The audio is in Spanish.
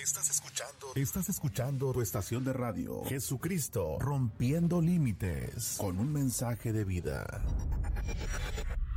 Estás escuchando tu estación de radio, Jesucristo, rompiendo límites, con un mensaje de vida.